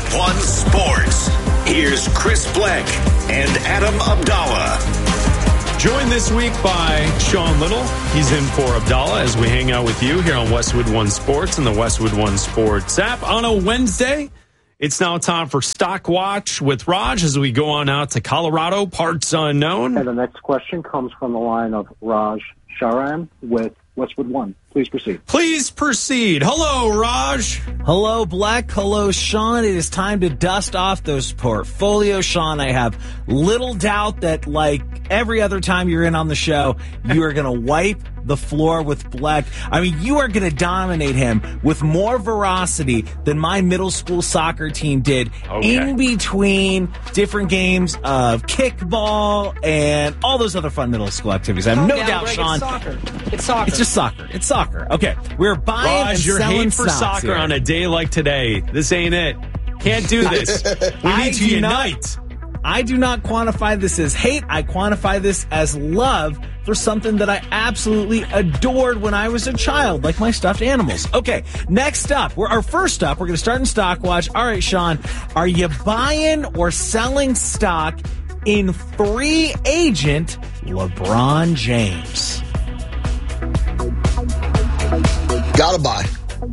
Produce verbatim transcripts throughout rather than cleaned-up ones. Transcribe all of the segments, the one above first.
One Sports. Here's Chris Bleck and Adam Abdallah. Joined this week by Sean Little. He's in for Abdallah as we hang out with you here on Westwood One Sports and the Westwood One Sports app. On a Wednesday, it's now time for Stock Watch with Raj as we go on out to Colorado, parts unknown. And the next question comes from the line of Raj Sharan with Westwood One. Please proceed. Please proceed. Hello, Raj. Hello, Black. Hello, Sean. It is time to dust off those portfolios. Sean, I have little doubt that, like every other time you're in on the show, you are going to wipe the floor with Black. I mean, you are going to dominate him with more veracity than my middle school soccer team did okay. in between different games of kickball and all those other fun middle school activities. I have no doubt, Sean. It's soccer. It's soccer. It's just soccer. It's soccer. Okay, we're buying Raj, and your selling hate for soccer here. on a day like today. This ain't it. Can't do this. We need to unite. Not, I do not quantify this as hate. I quantify this as love for something that I absolutely adored when I was a child, like my stuffed animals. Okay, next up, we're our first up. We're going to start in Stock Watch. All right, Sean, are you buying or selling stock in free agent LeBron James? Gotta buy.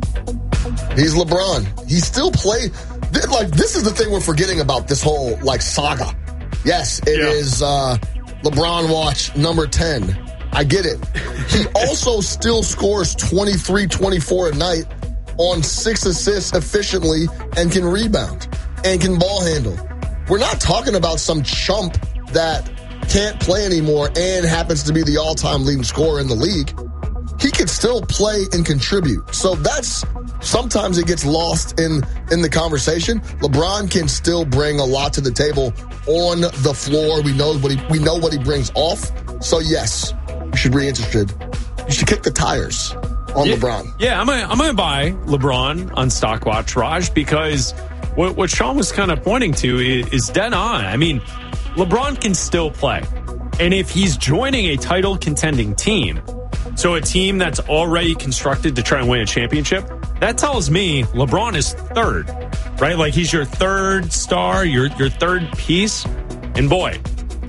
He's LeBron. He still play. Like, this is the thing we're forgetting about this whole, like, saga. Yes, it yeah. is uh, LeBron watch number ten. I get it. He also still scores twenty-three twenty-four a night on six assists efficiently and can rebound and can ball handle. We're not talking about some chump that can't play anymore and happens to be the all-time leading scorer in the league. He could still play and contribute. So that's, sometimes it gets lost in, in the conversation. LeBron can still bring a lot to the table on the floor. We know what he, we know what he brings off. So yes, you should be interested. You should kick the tires on yeah, LeBron. Yeah, I'm gonna, I'm gonna buy LeBron on Stock Watch, Raj, because what, what Sean was kind of pointing to is, is dead on. I mean, LeBron can still play. And if he's joining a title contending team, so a team that's already constructed to try and win a championship, that tells me LeBron is third, right? Like, he's your third star, your your third piece. And boy,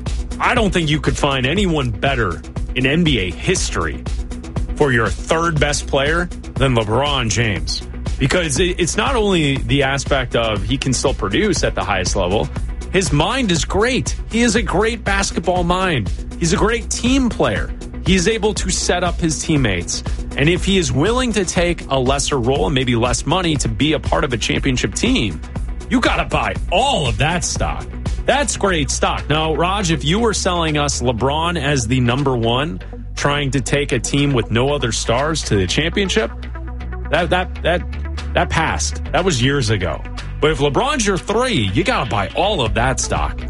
I don't think you could find anyone better in N B A history for your third best player than LeBron James. Because it's not only the aspect of he can still produce at the highest level, his mind is great. He is a great basketball mind. He's a great team player. He's able to set up his teammates. And if he is willing to take a lesser role and maybe less money to be a part of a championship team, you got to buy all of that stock. That's great stock. Now, Raj, if you were selling us LeBron as the number one, trying to take a team with no other stars to the championship, that that that that passed. That was years ago. But if LeBron's your three, you got to buy all of that stock.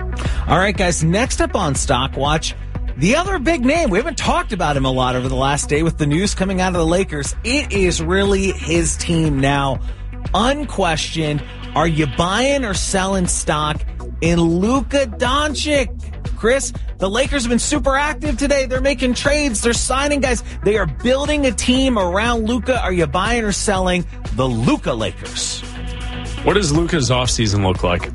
All right, guys, next up on Stock Watch, the other big name, we haven't talked about him a lot over the last day with the news coming out of the Lakers. It is really his team now. Unquestioned, are you buying or selling stock in Luka Doncic? Chris, the Lakers have been super active today. They're making trades. They're signing guys. They are building a team around Luka. Are you buying or selling the Luka Lakers? What does Luka's offseason look like?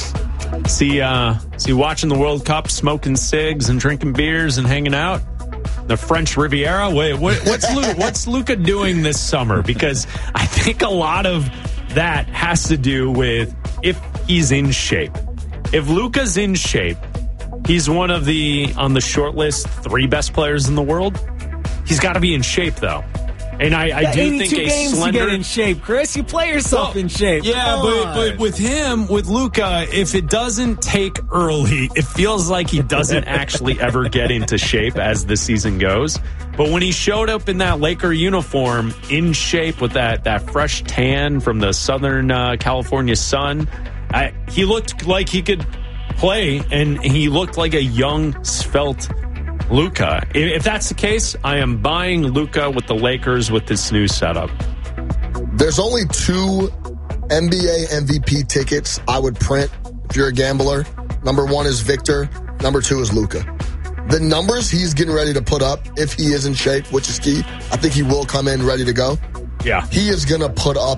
See, uh, see, watching the World Cup, smoking cigs and drinking beers and hanging out. The French Riviera. Wait, what, what's Luka, what's Luka doing this summer? Because I think a lot of that has to do with if he's in shape. If Luka's in shape, he's one of the on the short list three best players in the world. He's got to be in shape though. And I, I do think a games slender to get in shape, Chris. You play yourself well, in shape. Yeah, but, but with him, with Luka, if it doesn't take early, it feels like he doesn't actually ever get into shape as the season goes. But when he showed up in that Laker uniform, in shape with that that fresh tan from the Southern uh, California sun, I, he looked like he could play, and he looked like a young, svelte Luka. If that's the case, I am buying Luka with the Lakers with this new setup. There's only two N B A M V P tickets I would print if you're a gambler. Number one is Victor. Number two is Luka. The numbers he's getting ready to put up, if he is in shape, which is key, I think he will come in ready to go. Yeah. He is going to put up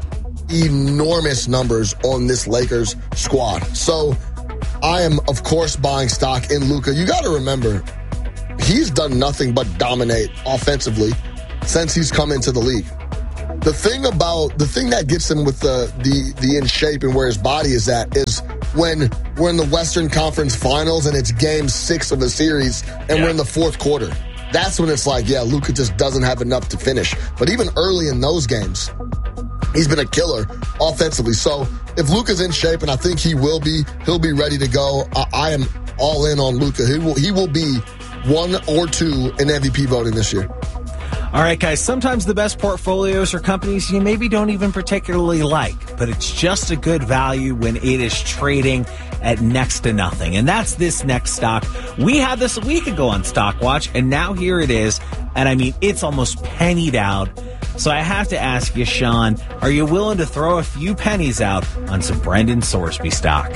enormous numbers on this Lakers squad. So I am, of course, buying stock in Luka. You got to remember, he's done nothing but dominate offensively since he's come into the league. The thing about the thing that gets him with the the the in shape and where his body is at is when we're in the Western Conference Finals and it's game six of a series and yeah. we're in the fourth quarter. That's when it's like, yeah, Luka just doesn't have enough to finish. But even early in those games, he's been a killer offensively. So if Luka's in shape, and I think he will be, he'll be ready to go. I, I am all in on Luka. He will he will be one or two in M V P voting this year. All right, guys, sometimes the best portfolios are companies you maybe don't even particularly like, but it's just a good value when it is trading at next to nothing. And that's this next stock. We had this a week ago on Stockwatch, and now here it is. And I mean, it's almost pennied out. So I have to ask you, Sean, are you willing to throw a few pennies out on some Brendan Sorsby stock?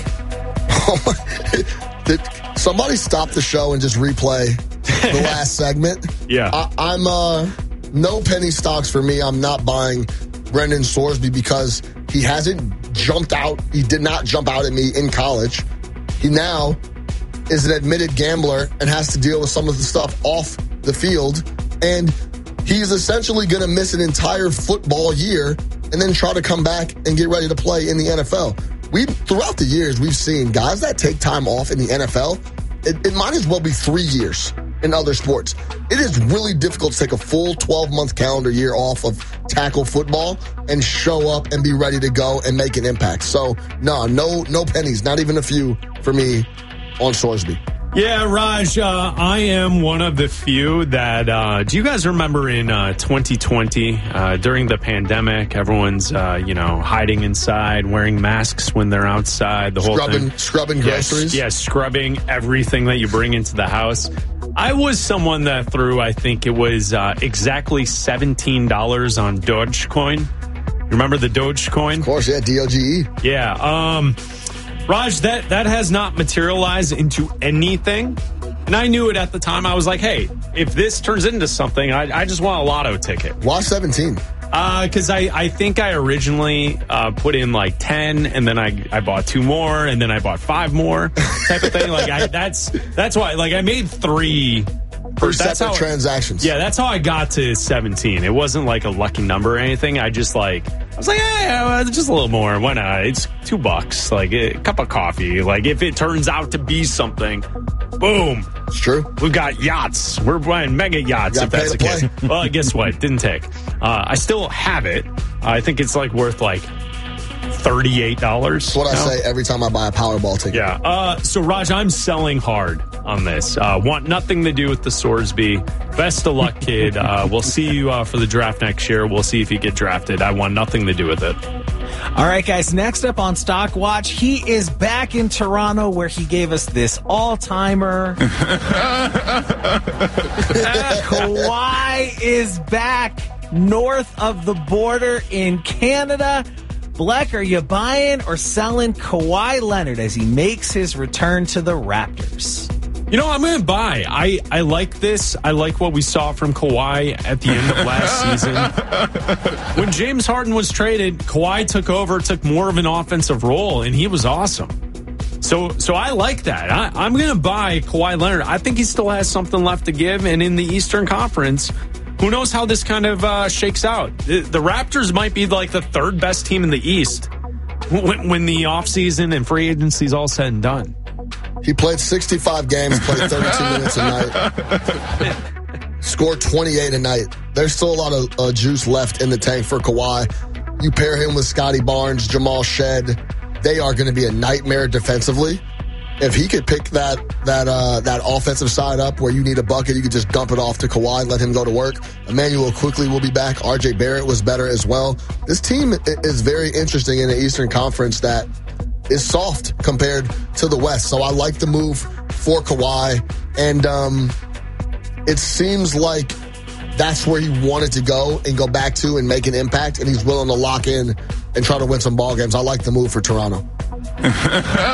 Did somebody stop the show and just replay the last segment? Yeah. I, I'm uh, no penny stocks for me. I'm not buying Brendan Sorsby because he hasn't jumped out. He did not jump out at me in college. He now is an admitted gambler and has to deal with some of the stuff off the field. And he's essentially going to miss an entire football year and then try to come back and get ready to play in the N F L. We throughout the years, we've seen guys that take time off in the N F L. It, it might as well be three years in other sports. It is really difficult to take a full twelve-month calendar year off of tackle football and show up and be ready to go and make an impact. So, no, no, no pennies, not even a few for me on Sorsby. Yeah, Raj, uh, I am one of the few that, uh, do you guys remember in uh, twenty twenty, uh, during the pandemic, everyone's, uh, you know, hiding inside, wearing masks when they're outside, the whole scrubbing, thing. Scrubbing groceries? Yes, yeah, scrubbing everything that you bring into the house. I was someone that threw, I think it was uh, exactly seventeen dollars on Dogecoin. Remember the Dogecoin? Of course, yeah, D O G E. Yeah, um... Raj, that, that has not materialized into anything. And I knew it at the time. I was like, hey, if this turns into something, I, I just want a lotto ticket. Why seventeen? Because uh, I, I think I originally uh, put in like ten, and then I, I bought two more, and then I bought five more type of thing. Like I, that's that's why. Like I made three. For that's separate how, transactions. Yeah, that's how I got to seventeen. It wasn't like a lucky number or anything. I just like, I was like, yeah, yeah well, just a little more. Why not? It's two bucks, like a cup of coffee. Like if it turns out to be something, boom. It's true. We've got yachts. We're buying mega yachts if that's the case. Well, guess what? Didn't take. Uh, I still have it. I think it's like worth like thirty-eight dollars. That's what I say every time I buy a Powerball ticket. Yeah. Uh, so, Raj, I'm selling hard on this. Uh, want nothing to do with the Sorsby. Best of luck, kid. Uh, we'll see you uh, for the draft next year. We'll see if you get drafted. I want nothing to do with it. All right, guys. Next up on Stock Watch, he is back in Toronto where he gave us this all-timer. Kawhi is back north of the border in Canada. Black, are you buying or selling Kawhi Leonard as he makes his return to the Raptors? You know, I'm going to buy. I, I like this. I like what we saw from Kawhi at the end of last season. When James Harden was traded, Kawhi took over, took more of an offensive role, and he was awesome. So so I like that. I, I'm going to buy Kawhi Leonard. I think he still has something left to give, and in the Eastern Conference, who knows how this kind of uh, shakes out. The, the Raptors might be like the third best team in the East when, when the offseason and free agency is all said and done. He played sixty-five games, played thirty-two minutes a night, scored twenty-eight a night. There's still a lot of uh, juice left in the tank for Kawhi. You pair him with Scotty Barnes, Jamal Shed, they are going to be a nightmare defensively. If he could pick that that uh, that offensive side up where you need a bucket, you could just dump it off to Kawhi, let him go to work. Emmanuel quickly will be back. R J Barrett was better as well. This team is very interesting in the Eastern Conference that is soft compared to the West. So I like the move for Kawhi. And um, it seems like that's where he wanted to go and go back to and make an impact. And he's willing to lock in and try to win some ball games. I like the move for Toronto.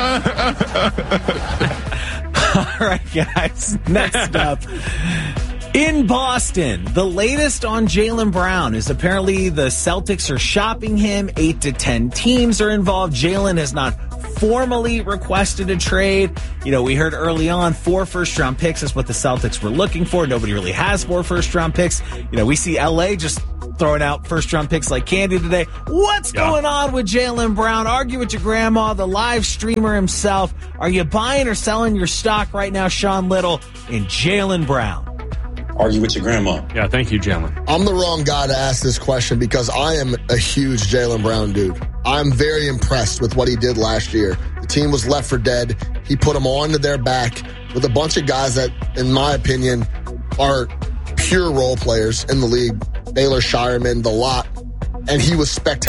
All right, guys. Next up, In Boston, the latest on Jaylen Brown is apparently the Celtics are shopping him. Eight to ten teams are involved. Jaylen has not formally requested a trade. You know, we heard early on four first-round picks is what the Celtics were looking for. Nobody really has four first-round picks. You know, we see L A just throwing out first-round picks like candy today. What's yeah. going on with Jaylen Brown? Argue with your grandma, the live streamer himself. Are you buying or selling your stock right now, Sean Little, in Jaylen Brown? Argue with your grandma. Yeah, thank you, Jaylen. I'm the wrong guy to ask this question because I am a huge Jaylen Brown dude. I'm very impressed with what he did last year. The team was left for dead. He put them onto their back with a bunch of guys that, in my opinion, are pure role players in the league. Baylor, Shireman, the lot. And he was spectacular.